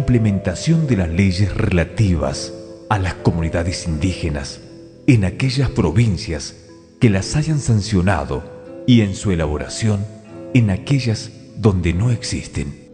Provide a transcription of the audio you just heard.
implementación de las leyes relativas a las comunidades indígenas en aquellas provincias que las hayan sancionado y en su elaboración en aquellas donde no existen.